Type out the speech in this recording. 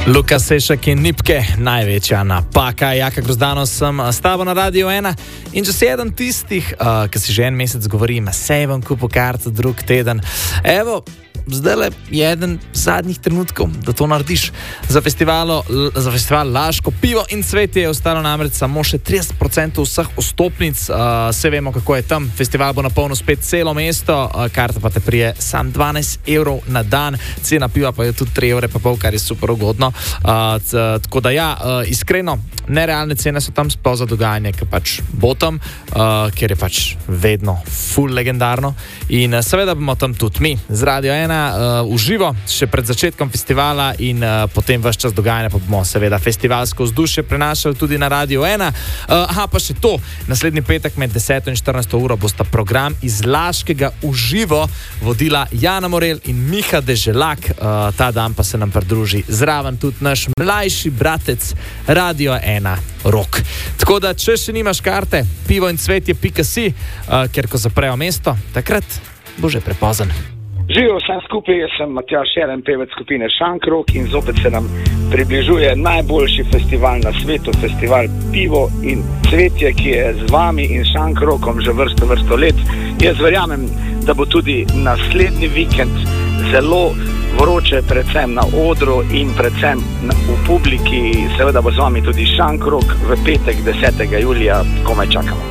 Luka Sešak in Nipke, največja napaka. Jaka Grozdano sem s tabo na Radio 1 in če si eden tistih, ki si že en mesec govorim, sej bom kupil karto drug teden. Evo, zdaj je eden zadnjih trenutkov, da to narediš. Za festival Laško pivo in cvetje je ostalo namreč samo še 30% vseh vstopnic. Vse vemo, kako je tam. Festival bo napolnil spet celo mesto, karta pa te prije sam 12 evrov na dan. Cena piva pa je tudi 3,5 evra, kar je super ugodno. Tako da ja, iskreno, nerealne cene so tam sploh za dogajanje, ker pač bo tam, ker je pač vedno full legendarno. In seveda bomo tam tudi mi z Radio 1 uživo, še pred začetkom festivala in potem ves čas dogajanja pa bomo seveda festivalsko vzdušje prenašali tudi na Radio 1. Pa še to, naslednji petek med 10 in 14 uro bosta program iz Laškega uživo vodila Jana Morel in Miha Deželak. Ta dan pa se nam pridruži zraven tudi naš mlajši bratec Radio 1 Rok. Tako da, če še nimaš karte, pivoincvetje.si, ker ko zaprejo mesto, takrat bo že prepozen. Živijo vsem skupaj, jaz sem Matjaž Šeren, pevec skupine Šankrok in zopet se nam približuje najboljši festival na svetu, festival Pivo in cvetje, ki je z vami in Šankrokom že vrsto let. Jaz verjamem, da bo tudi naslednji vikend zelo vroče, predvsem na odru in predvsem v publiki. Seveda bo z vami tudi Šankrok v petek 10. julija, komaj čakamo.